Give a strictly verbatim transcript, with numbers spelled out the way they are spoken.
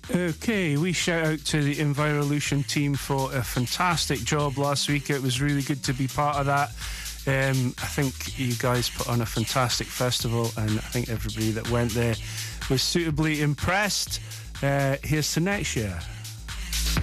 Okay, we shout out to the Envirolution team for a fantastic job last week. It was really good to be part of that. Um, I think you guys put on a fantastic festival, and I think everybody that went there was suitably impressed. Uh, here's to next year.